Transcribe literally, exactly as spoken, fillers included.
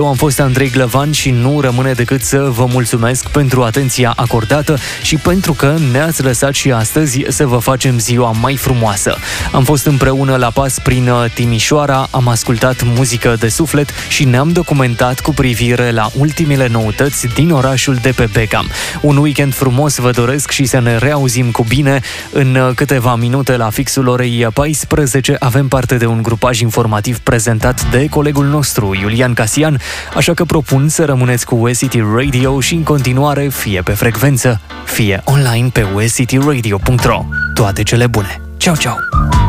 Eu am fost Andrei Glăvan și nu rămâne decât să vă mulțumesc pentru atenția acordată și pentru că ne-ați lăsat și astăzi să vă facem ziua mai frumoasă. Am fost împreună la pas prin Timișoara, am ascultat muzică de suflet și ne-am documentat cu privire la ultimele noutăți din orașul de pe Beckham. Un weekend frumos vă doresc și să ne reauzim cu bine. În câteva minute, la fixul orei paisprezece, avem parte de un grupaj informativ prezentat de colegul nostru, Iulian Casian, așa că propun să rămâneți cu U S City Radio și în continuare fie pe frecvență, fie online pe u s city radio punct r o. Toate cele bune! Ceau, ceau!